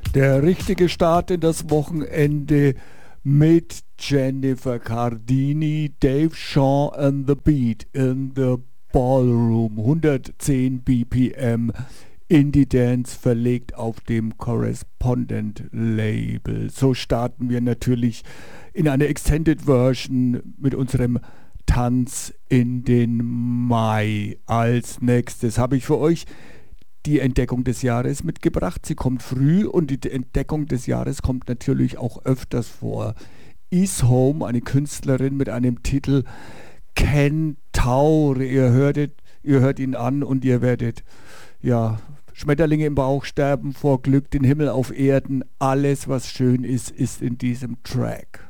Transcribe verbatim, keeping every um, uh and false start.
Der richtige Start in das Wochenende mit Jennifer Cardini, Dave Shaw and the Beat in the Ballroom. hundertzehn B P M Indie Dance verlegt auf dem Correspondent Label. So starten wir natürlich in eine Extended Version mit unserem Tanz in den Mai. Als nächstes habe ich für euch die Entdeckung des Jahres mitgebracht. Sie kommt früh und die Entdeckung des Jahres kommt natürlich auch öfters vor. Is Home, eine Künstlerin mit einem Titel Kentaur. Ihr hörtet, ihr hört ihn an und ihr werdet, ja, Schmetterlinge im Bauch sterben vor Glück, den Himmel auf Erden. Alles, was schön ist, ist in diesem Track.